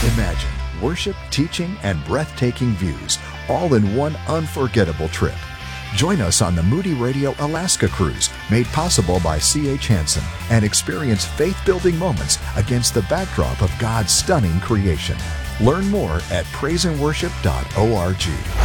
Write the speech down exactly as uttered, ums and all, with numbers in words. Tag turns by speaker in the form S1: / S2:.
S1: Imagine worship, teaching, and breathtaking views all in one unforgettable trip. Join us on the Moody Radio Alaska Cruise, made possible by C H Hansen, and experience faith-building moments against the backdrop of God's stunning creation. Learn more at praise and worship dot org.